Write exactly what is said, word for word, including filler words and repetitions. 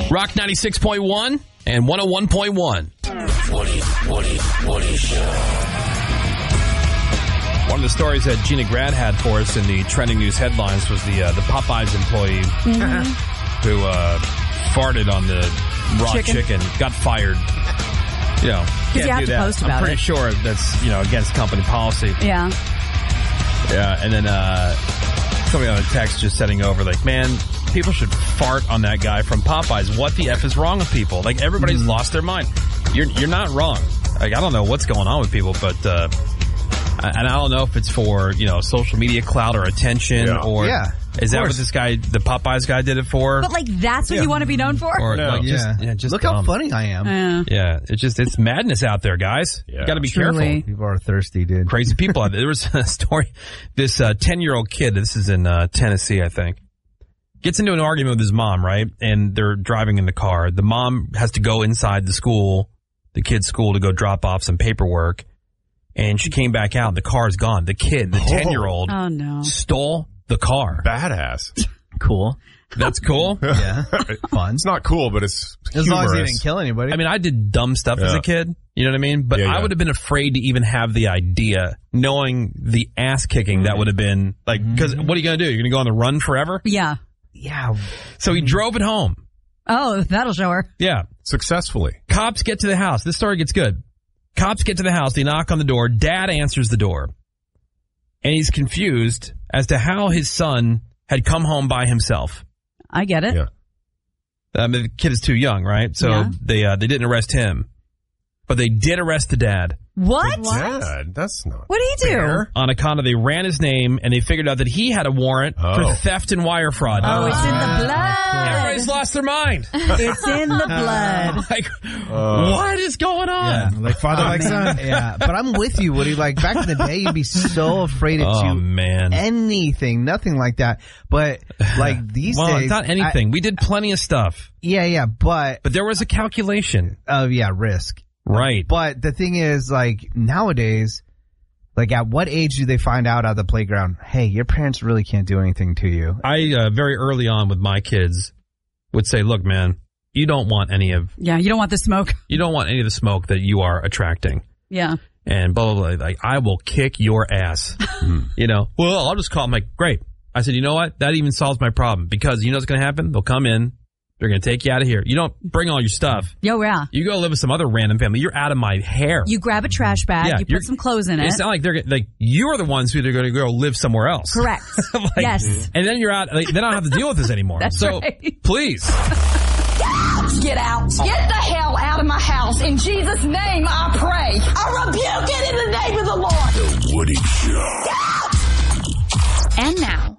Rock ninety-six point one and one oh one point one. Woody, Woody, Woody Show. One of the stories that Gina Grad had for us in the trending news headlines was the uh, the Popeyes employee mm-hmm. who uh, farted on the raw chicken. chicken, got fired. You know, can't you have do to that. post about I'm pretty it. sure that's, you know, against company policy. Yeah. Yeah, and then uh, somebody on the text just setting over, like, man, people should fart on that guy from Popeyes. What the F is wrong with people? Like, everybody's mm. lost their mind. You're you're not wrong. Like, I don't know what's going on with people, but uh, and I don't know if it's for, you know, social media clout or attention yeah. or yeah, is that what this guy, the Popeyes guy, did it for? But like, that's what yeah. you want to be known for? Or no. like, just, yeah. yeah, just look dumb. how funny I am. Uh, Yeah, it's just it's madness out there, guys. Yeah. You got to be Truly. careful. People are thirsty, dude. Crazy people out there. There was a story. This uh, ten-year-old kid. This is in uh, Tennessee, I think. Gets into an argument with his mom, right? And they're driving in the car. The mom has to go inside the school, the kid's school, to go drop off some paperwork. And she came back out, and the car's gone. The kid, the ten-year-old, oh no, stole the car. Badass. Cool. That's cool. Yeah. Fun. It's not cool, but it's As humorous. long as he didn't kill anybody. I mean, I did dumb stuff as Yeah. a kid. You know what I mean? But Yeah, yeah. I would have been afraid to even have the idea, knowing the ass kicking that would have been like, because what are you going to do? You're going to go on the run forever? yeah. yeah. So he drove it home. Oh, that'll show her. Yeah. Successfully. Cops get to the house. This story gets good. Cops get to the house. They knock on the door. Dad answers the door. And he's confused as to how his son had come home by himself. I get it. Yeah. I mean, the kid is too young, right? So Yeah. they uh, they didn't arrest him. But they did arrest the dad. What? Dad, that's not What did he do? fair. On account of they ran his name and they figured out that he had a warrant Oh. for theft and wire fraud. Oh, it's in the blood. Everybody's lost their mind. It's in the blood. Like, what is going Yeah, on? like father, like son. Yeah, but I'm with you, Woody. Like back in the day, you'd be so afraid to Oh, do man. anything, nothing like that. But like these Well, days, it's not anything. we did plenty of stuff. I, yeah, yeah, but But there was a calculation. oh yeah, risk. Right. But the thing is, like nowadays, like at what age do they find out at the playground? Hey, your parents really can't do anything to you. I, uh, very early on with my kids, would say, look, man, you don't want any of, Yeah, you don't want the smoke. you don't want any of the smoke that you are attracting. Yeah. And blah, blah, blah. Like, I will kick your ass. You know, well, I'll just call. I'm like, great. I said, you know what? That even solves my problem because you know what's going to happen? They'll come in. They're going to take you out of here. You don't bring all your stuff. Yo, yeah. You go live with some other random family. You're out of my hair. You grab a trash bag, Yeah, you you're- put some clothes in it. It's not like they're like you're the ones who are going to go live somewhere else. Correct. Like, Yes. And then you're out. Like, then I don't have to deal with this anymore. That's so right. please. Get out. Get the hell out of my house. In Jesus' name, I pray. I rebuke it in the name of the Lord. The Woody Show. And now,